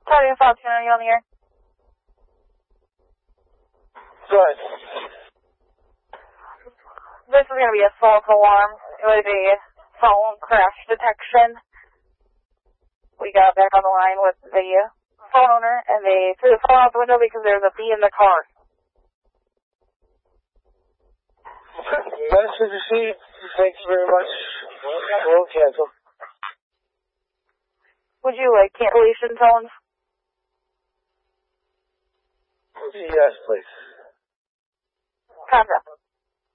Claudia Falcon, are you on the air? Good. This is going to be a false alarm. It would be phone crash detection. We got back on the line with the phone owner, and they threw the phone out the window because there was a bee in the car. Message received. Thank you very much. We'll cancel. Would you like cancellation tones? Yes, please. Concept.